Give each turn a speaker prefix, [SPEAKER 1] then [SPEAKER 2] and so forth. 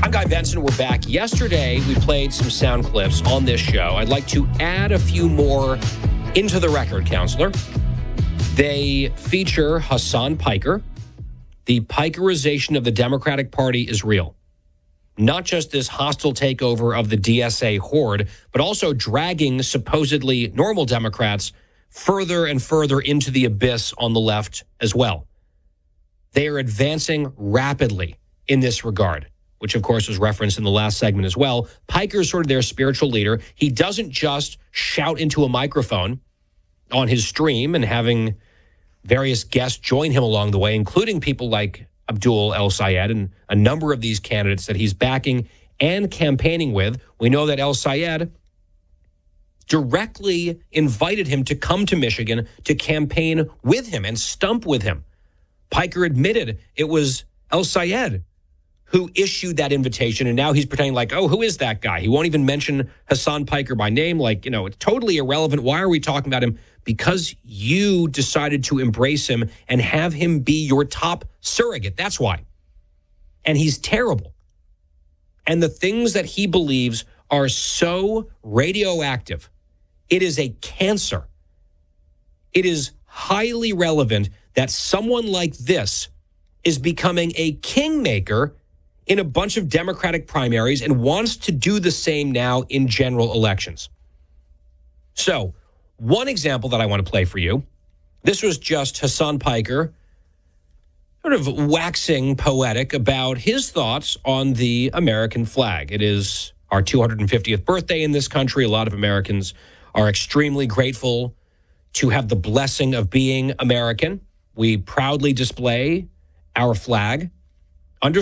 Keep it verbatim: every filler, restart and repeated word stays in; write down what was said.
[SPEAKER 1] I'm Guy Benson. We're back. Yesterday, we played some sound clips on this show. I'd like to add a few more into the record, Counselor. They feature Hasan Piker. The Pikerization of the Democratic Party is real. Not just this hostile takeover of the D S A horde, but also dragging supposedly normal Democrats further and further into the abyss on the left as well. They are advancing rapidly in this regard, which, of course, was referenced in the last segment as well. Piker is sort of their spiritual leader. He doesn't just shout into a microphone on his stream and having various guests join him along the way, including people like Abdul El-Sayed and a number of these candidates that he's backing and campaigning with. We know that El-Sayed directly invited him to come to Michigan to campaign with him and stump with him. Piker admitted it was El-Sayed who issued that invitation, and now he's pretending like, oh, who is that guy? He won't even mention Hasan Piker by name. Like, you know, it's totally irrelevant. Why are we talking about him? Because you decided to embrace him and have him be your top surrogate. That's why. And he's terrible. And the things that he believes are so radioactive. It is a cancer. It is highly relevant that someone like this is becoming a kingmaker in a bunch of Democratic primaries and wants to do the same now in general elections. So, one example that I want to play for you, this was just Hasan Piker sort of waxing poetic about his thoughts on the American flag. It is our two hundred fiftieth birthday in this country. A lot of Americans are extremely grateful to have the blessing of being American. We proudly display our flag.